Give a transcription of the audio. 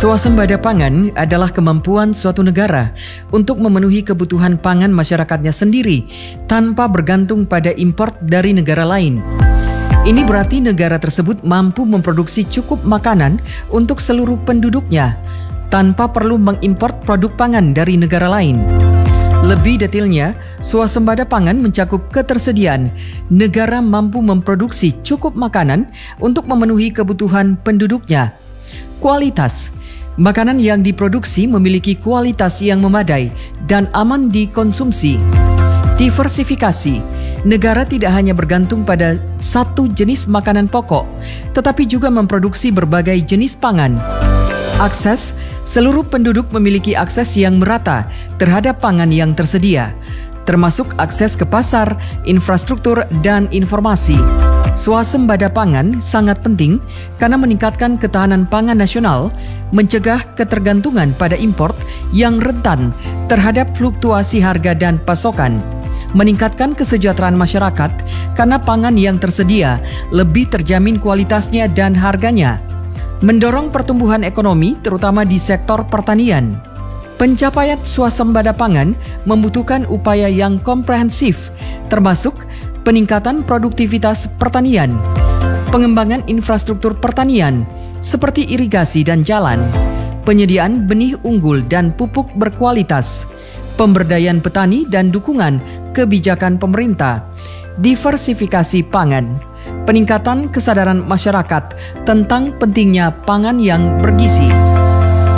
Swasembada pangan adalah kemampuan suatu negara untuk memenuhi kebutuhan pangan masyarakatnya sendiri tanpa bergantung pada import dari negara lain. Ini berarti negara tersebut mampu memproduksi cukup makanan untuk seluruh penduduknya tanpa perlu mengimpor produk pangan dari negara lain. Lebih detailnya, swasembada pangan mencakup ketersediaan negara mampu memproduksi cukup makanan untuk memenuhi kebutuhan penduduknya. Kualitas makanan yang diproduksi memiliki kualitas yang memadai dan aman dikonsumsi. Diversifikasi, negara tidak hanya bergantung pada satu jenis makanan pokok, tetapi juga memproduksi berbagai jenis pangan. Akses, seluruh penduduk memiliki akses yang merata terhadap pangan yang tersedia, termasuk akses ke pasar, infrastruktur, dan informasi. Swasembada pangan sangat penting karena meningkatkan ketahanan pangan nasional, mencegah ketergantungan pada import yang rentan terhadap fluktuasi harga dan pasokan, meningkatkan kesejahteraan masyarakat karena pangan yang tersedia lebih terjamin kualitasnya dan harganya, mendorong pertumbuhan ekonomi terutama di sektor pertanian. Pencapaian swasembada pangan membutuhkan upaya yang komprehensif, termasuk peningkatan produktivitas pertanian, pengembangan infrastruktur pertanian seperti irigasi dan jalan, penyediaan benih unggul dan pupuk berkualitas, pemberdayaan petani dan dukungan kebijakan pemerintah, diversifikasi pangan, peningkatan kesadaran masyarakat tentang pentingnya pangan yang bergizi.